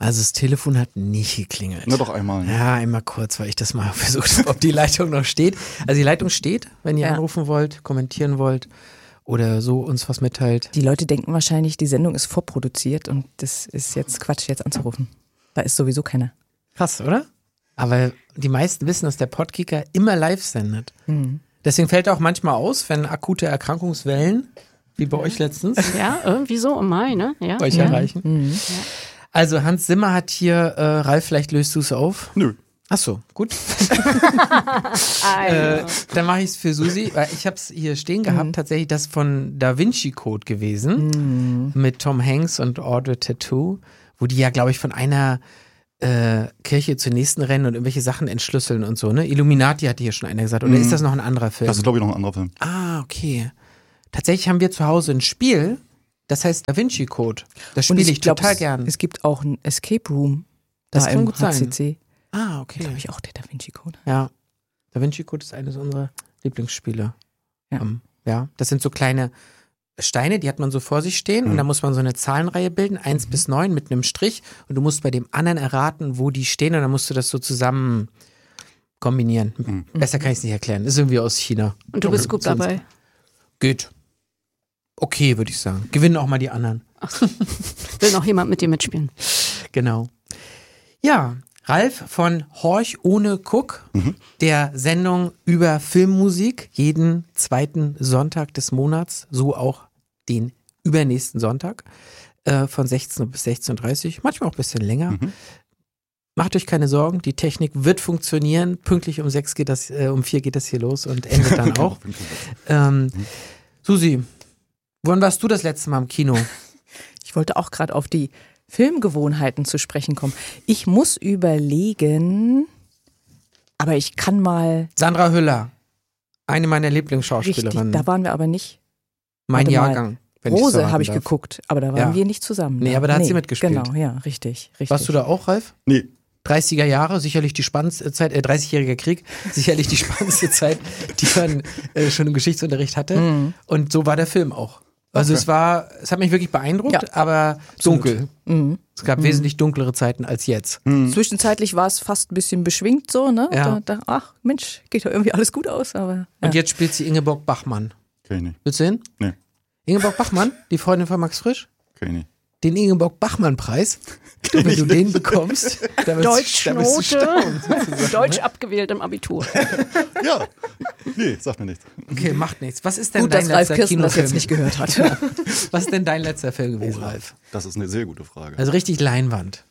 Also das Telefon hat nicht geklingelt. Na doch einmal. Ne? Ja, einmal kurz, weil ich das mal versucht habe, ob die Leitung noch steht. Also die Leitung steht, wenn ihr anrufen wollt, kommentieren wollt oder so uns was mitteilt. Die Leute denken wahrscheinlich, die Sendung ist vorproduziert und das ist jetzt Quatsch, jetzt anzurufen. Da ist sowieso keiner. Krass, oder? Aber die meisten wissen, dass der Podkicker immer live sendet. Deswegen fällt er auch manchmal aus, wenn akute Erkrankungswellen, wie bei euch letztens, Ja, irgendwie so im Mai, ne? Ja. euch erreichen. Also Hans Zimmer hat hier, Ralf, vielleicht löst du es auf? Nö. Ach so, gut. Dann mache ich es für Susi, weil ich habe es hier stehen gehabt, tatsächlich das von Da Vinci Code gewesen, mit Tom Hanks und Audrey Tautou, wo die ja, glaube ich, von einer Kirche zur nächsten rennen und irgendwelche Sachen entschlüsseln und so, ne? Illuminati hatte hier schon einer gesagt, oder ist das noch ein anderer Film? Das ist, glaube ich, noch ein anderer Film. Ah, okay. Tatsächlich haben wir zu Hause ein Spiel, das heißt Da Vinci Code. Das Und spiele ich glaub, total gern. Es gibt auch ein Escape Room. Das da kann im gut sein. HCC. Ah, Da okay. habe ich auch der Da Vinci Code. Ja. Da Vinci Code ist eines unserer Lieblingsspiele. Ja. Ja, das sind so kleine Steine, die hat man so vor sich stehen und da muss man so eine Zahlenreihe bilden, 1 bis 9 mit einem Strich und du musst bei dem anderen erraten, wo die stehen und dann musst du das so zusammen kombinieren. Besser kann ich es nicht erklären. Das ist irgendwie aus China. Und du bist gut dabei. Geht. Okay, würde ich sagen. Gewinnen auch mal die anderen. Will noch jemand mit dir mitspielen? Genau. Ja, Ralf von Horch ohne Guck, der Sendung über Filmmusik, jeden zweiten Sonntag des Monats, so auch den übernächsten Sonntag, von 16 bis 16.30 Uhr, manchmal auch ein bisschen länger. Macht euch keine Sorgen, die Technik wird funktionieren. Pünktlich um 4 geht das hier los und endet dann auch. Susi, wann warst du das letzte Mal im Kino? Ich wollte auch gerade auf die Filmgewohnheiten zu sprechen kommen. Ich muss überlegen, aber ich kann mal. Sandra Hüller, eine meiner Richtig, Lieblingsschauspielerinnen. da waren wir aber nicht. Mein warte mal. Jahrgang. Wenn so Rose raten habe ich darf. geguckt, aber da waren Ja. wir nicht zusammen. Nee, aber da hat sie mitgespielt. Genau, ja, richtig. Warst du da auch, Ralf? Nee. 30er Jahre, sicherlich die spannendste Zeit, 30-jähriger Krieg, sicherlich die spannendste Zeit, die man schon im Geschichtsunterricht hatte. Und so war der Film auch. Also es hat mich wirklich beeindruckt, Ja. aber dunkel. Es gab wesentlich dunklere Zeiten als jetzt. Zwischenzeitlich war es fast ein bisschen beschwingt so, ne? Ja. Ach Mensch, geht doch irgendwie alles gut aus, aber. Ja. Und jetzt spielt sie Ingeborg Bachmann. Kenn ich nicht. Willst du hin? Nee, Ingeborg Bachmann, die Freundin von Max Frisch? kenn ich nicht. Den Ingeborg-Bachmann-Preis, wenn du den bekommst, da wirst du Deutschnote, staunen. Deutsch abgewählt im Abitur. Ja, nee, sagt mir nichts. Okay, macht nichts. Was ist denn Gut, dein dass Ralf letzter Kirsten das Kinofilm? jetzt nicht gehört hat. Was ist denn dein letzter Film gewesen, Ralf? Das ist eine sehr gute Frage. Also richtig Leinwand.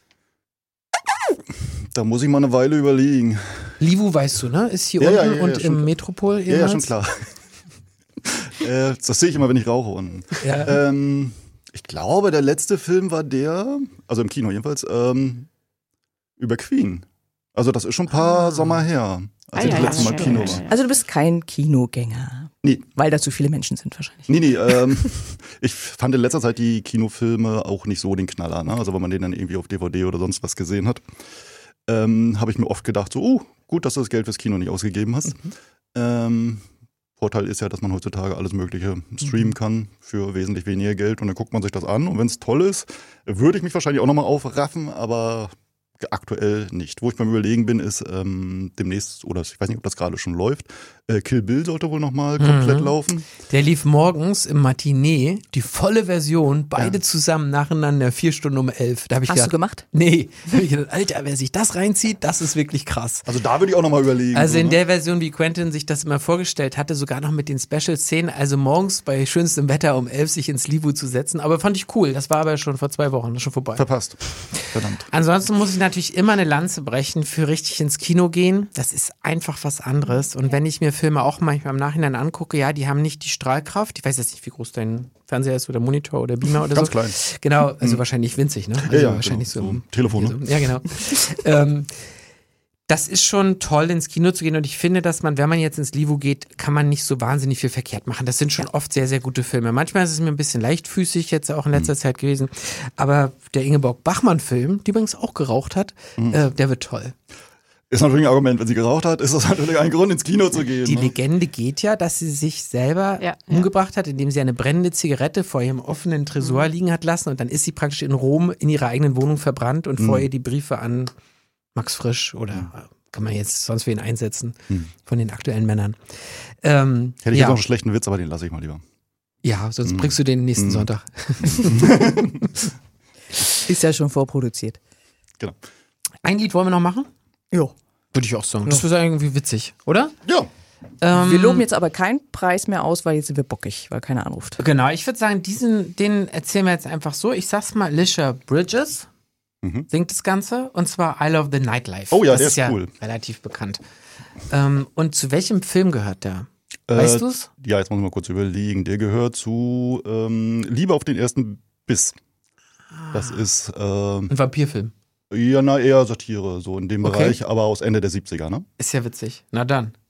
Da muss ich mal eine Weile überlegen. Livu, weißt du, ne? Ist hier Ja, unten ja, und schon im klar. Metropol Ja, ehemals? schon klar. Das sehe ich immer, wenn ich rauche unten. Ja. Ich glaube, der letzte Film war der, also im Kino jedenfalls, über Queen. Also das ist schon ein paar Sommer her, als ich das letzte Mal Kino war. Also du bist kein Kinogänger. Nee. Weil da zu viele Menschen sind wahrscheinlich. Nee, ich fand in letzter Zeit die Kinofilme auch nicht so den Knaller. Ne? Also wenn man den dann irgendwie auf DVD oder sonst was gesehen hat, habe ich mir oft gedacht, so, gut, dass du das Geld fürs Kino nicht ausgegeben hast. Vorteil ist ja, dass man heutzutage alles Mögliche streamen kann für wesentlich weniger Geld und dann guckt man sich das an und wenn es toll ist, würde ich mich wahrscheinlich auch nochmal aufraffen, aber aktuell nicht. Wo ich beim Überlegen bin, ist demnächst, oder ich weiß nicht, ob das gerade schon läuft, Kill Bill sollte wohl nochmal komplett laufen. Der lief morgens im Matinee, die volle Version, beide zusammen nacheinander, 4 Stunden um 11. Da hab ich Hast gedacht, du gemacht? Nee. Da hab ich gedacht, Alter, wer sich das reinzieht, das ist wirklich krass. Also da würde ich auch nochmal überlegen. Also so, in ne? der Version, wie Quentin sich das immer vorgestellt hatte, sogar noch mit den Special-Szenen, also morgens bei schönstem Wetter um 11 sich ins Livu zu setzen. Aber fand ich cool. Das war aber schon vor 2 Wochen, das ist schon vorbei. Verpasst. Verdammt. Ansonsten muss ich natürlich immer eine Lanze brechen für richtig ins Kino gehen. Das ist einfach was anderes. Und wenn ich mir Filme auch manchmal im Nachhinein angucke, ja, die haben nicht die Strahlkraft. Ich weiß jetzt nicht, wie groß dein Fernseher ist oder Monitor oder Beamer oder Ganz so. klein. Genau, also wahrscheinlich winzig, ne? Also Ja, wahrscheinlich genau. so. So Telefon, ne? Ja, genau. Das ist schon toll, ins Kino zu gehen und ich finde, dass man, wenn man jetzt ins Livu geht, kann man nicht so wahnsinnig viel verkehrt machen. Das sind schon oft sehr, sehr gute Filme. Manchmal ist es mir ein bisschen leichtfüßig jetzt auch in letzter Zeit gewesen, aber der Ingeborg Bachmann-Film, die übrigens auch geraucht hat, der wird toll. Ist natürlich ein Argument. Wenn sie geraucht hat, ist das natürlich ein Grund, ins Kino zu gehen. Die ne? Legende geht ja, dass sie sich selber Ja, umgebracht hat, indem sie eine brennende Zigarette vor ihrem offenen Tresor liegen hat lassen und dann ist sie praktisch in Rom in ihrer eigenen Wohnung verbrannt und vor ihr die Briefe an Max Frisch oder kann man jetzt sonst wen einsetzen von den aktuellen Männern. Hätte ich ja. jetzt noch einen schlechten Witz, aber den lasse ich mal lieber. Ja, sonst bringst du den nächsten Sonntag. Ist ja schon vorproduziert. Genau. Ein Lied wollen wir noch machen? Jo. Würde ich auch sagen. Das wäre irgendwie witzig, oder? Ja. Wir loben jetzt aber keinen Preis mehr aus, weil jetzt sind wir bockig, weil keiner anruft. Genau, ich würde sagen, den erzählen wir jetzt einfach so. Ich sag's mal, Alicia Bridges singt das Ganze und zwar I Love the Nightlife. Oh ja, das der ist ist ja cool. relativ bekannt. Und zu welchem Film gehört der? Weißt du's? Ja, jetzt muss ich mal kurz überlegen. Der gehört zu Liebe auf den ersten Biss. Das ist Ein Vampirfilm. ja, eher Satire, so in dem Okay. Bereich, aber aus Ende der 70er, ne? Ist ja witzig. Na dann.